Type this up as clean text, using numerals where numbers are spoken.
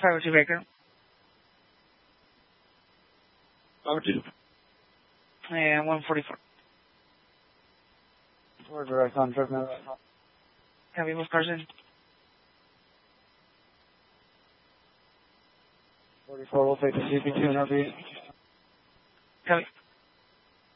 502 Baker. 502. And 144. We're direct on trip now. Copy, both cars in. 44, we'll take the CP2 and RB. Copy.